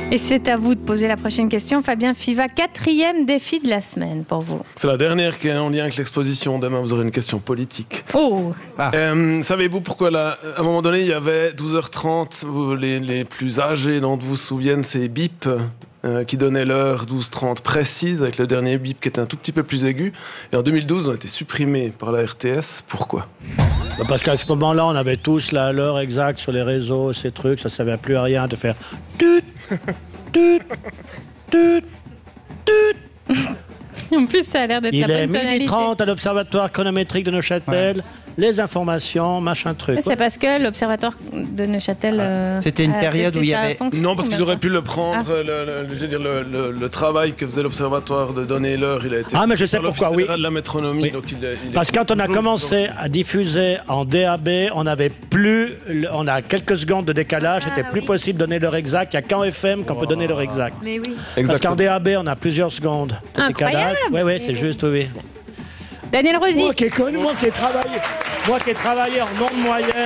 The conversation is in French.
Et c'est à vous de poser la prochaine question. Fabien Fiva, 4e défi de la semaine pour vous. C'est la dernière qui est en lien avec l'exposition. Demain, vous aurez une question politique. Oh. Savez-vous pourquoi là, à un moment donné, il y avait 12h30, les plus âgés d'entre vous se souviennent, ces bips qui donnaient l'heure 12h30 précise, avec le dernier bip qui était un tout petit peu plus aigu. Et en 2012, ils ont été supprimés par la RTS. Pourquoi ? Parce qu'à ce moment-là, on avait tous l'heure exacte sur les réseaux, ces trucs, ça ne servait plus à rien de faire tut, tut, tut, tut. En plus, ça a l'air d'être la bonne tonalité. Il est 12h30 à l'Observatoire chronométrique de Neuchâtel. Ouais. Les informations, machin truc. C'est parce que l'Observatoire de Neuchâtel... C'était une période où il y avait... Non, parce qu'ils auraient pu le prendre, le travail que faisait l'Observatoire de donner l'heure, il a été... Ah, mais je sais pourquoi, oui. De la métronomie, oui. Donc parce que quand on a commencé à diffuser en DAB, on a quelques secondes de décalage, c'était plus possible de donner l'heure exacte. Il n'y a qu'en FM qu'on peut donner l'heure exacte. Mais oui. Parce qu'en DAB, on a plusieurs secondes de décalage. Oui, c'est juste, oui. Daniel Rosy. Moi qui ai travaillé en ondes moyennes.